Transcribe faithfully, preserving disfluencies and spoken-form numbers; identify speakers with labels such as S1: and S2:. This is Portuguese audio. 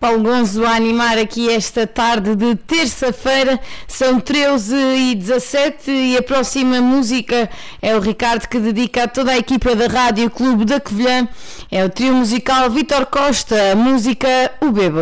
S1: Paulo Gonzo a animar aqui esta tarde de terça-feira. São treze e dezassete e a próxima música é o Ricardo, que dedica a toda a equipa da Rádio Clube da Covilhã. É o trio musical Vítor Costa, a música O Bêbado.